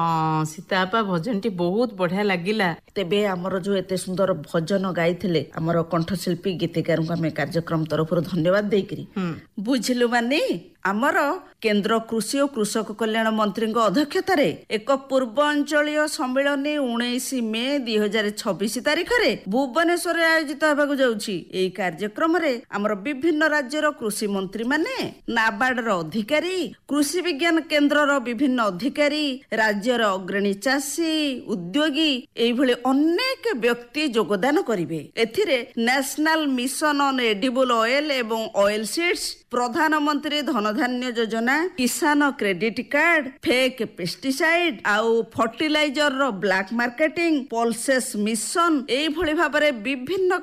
ହଁ ସୀତାପା ଭଜନଟି ବହୁତ ବଢିଆ ଲାଗିଲା। ତେବେ ଆମର ଯୋଉ ଏତେ ସୁନ୍ଦର ଭଜନ ଗାଇଥିଲେ ଆମର କଣ୍ଠଶିଳ୍ପୀ ଗୀତିକାରଙ୍କୁ ଆମେ କାର୍ଯ୍ୟକ୍ରମ ତରଫରୁ ଧନ୍ୟବାଦ ଦେଇକିରି ବୁଝିଲୁ ମାନେ ଆମର କେନ୍ଦ୍ର କୃଷି ଓ କୃଷକ କଲ୍ୟାଣ ମନ୍ତ୍ରୀଙ୍କ ଅଧ୍ୟକ୍ଷତାରେ ଏକ ପୂର୍ବ ଅଞ୍ଚଳୀୟ ସମ୍ମିଳନୀ 19 ମେ 2026 ତାରିଖରେ ଭୁବନେଶ୍ୱରରେ ଆୟୋଜିତ ହେବାକୁ ଯାଉଛି। ଏହି କାର୍ଯ୍ୟକ୍ରମରେ ଆମର ବିଭିନ୍ନ ରାଜ୍ୟର କୃଷି ମନ୍ତ୍ରୀ ମାନେ, ନାବାର୍ଡର ଅଧିକାରୀ, କୃଷି ବିଜ୍ଞାନ କେନ୍ଦ୍ରର ବିଭିନ୍ନ ଅଧିକାରୀ, ରାଜ୍ୟର ଅଗ୍ରଣୀ ଚାଷୀ, ଉଦ୍ୟୋଗୀ ଏଇଭଳି ଅନେକ ବ୍ୟକ୍ତି ଯୋଗଦାନ କରିବେ। ଏଥିରେ national mission on edible oil ଏବଂ ଅଏଲ ସିଡ୍ସ, ପ୍ରଧାନମନ୍ତ୍ରୀ ଧନଧାନ୍ୟ ଯୋଜନା, କିଷାନ କ୍ରେଡିଟ କାର୍ଡ, ଫେକ୍ ପେଷ୍ଟିସାଇଡ ଆଉ ଫର୍ଟିଲାଇଜର ର ବ୍ଲାକ୍ ମାର୍କେଟିଂ, ପଲସେସ ମିଶନ ଏଇଭଳି ଭାବରେ ବିଭିନ୍ନ